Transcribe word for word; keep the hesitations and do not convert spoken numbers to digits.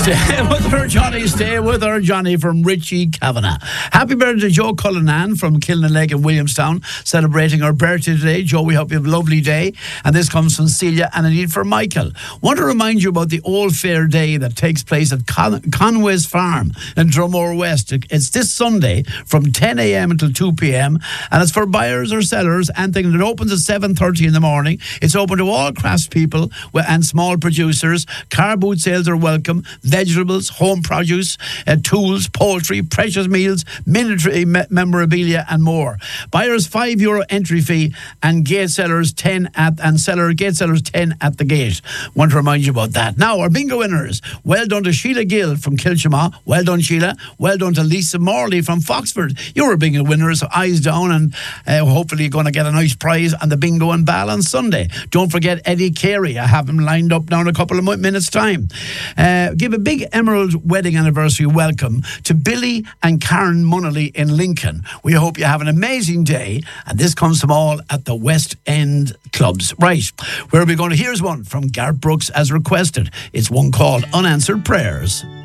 Stay with her, Johnny. Stay with her, Johnny, from Richie Kavanagh. Happy birthday to Joe Cullinan from Kilnalake in Williamstown, celebrating her birthday today. Joe, we hope you have a lovely day. And this comes from Celia and indeed for Michael. Want to remind you about the Old Fair Day that takes place at Con- Conway's Farm in Drumore West. It's this Sunday from ten a.m. until two p.m. and it's for buyers or sellers. And it opens at seven thirty in the morning. It's open to all craftspeople and small producers. Car boot sales are welcome. Vegetables, home produce, uh, tools, poultry, precious meals, military me- memorabilia and more. Buyers five euro entry fee and gate sellers ten at and seller gate sellers ten at the gate. Want to remind you about that. Now our bingo winners. Well done to Sheila Gill from Kilchama. Well done, Sheila. Well done to Lisa Morley from Foxford. You're a bingo winner, so eyes down, and uh, hopefully you're going to get a nice prize on the bingo and ball on Sunday. Don't forget Eddie Carey. I have him lined up now in a couple of minutes time. Uh, give a big Emerald wedding anniversary welcome to Billy and Karen Munnelly in Lincoln. We hope you have an amazing day, and this comes from all at the West End Clubs. Right, where are we going to? Here's one from Garth Brooks as requested. It's one called Unanswered Prayers.